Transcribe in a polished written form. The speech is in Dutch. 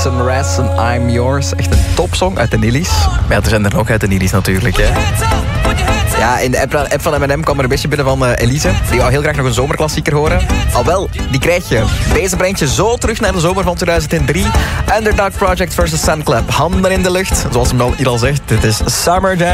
Jason Mraz en I'm Yours. Echt een topsong uit de Nillies. Maar ja, er zijn er nog uit de Nillies natuurlijk, hè. Ja, in de app van M&M kwam er een beetje binnen van Elise. Die wou heel graag nog een zomerklassieker horen. Alwel, die krijg je. Deze brengt je zo terug naar de zomer van 2003. Underdog Project versus Soundclap. Handen in de lucht. Zoals hem al hier al zegt, dit is Summer Jam.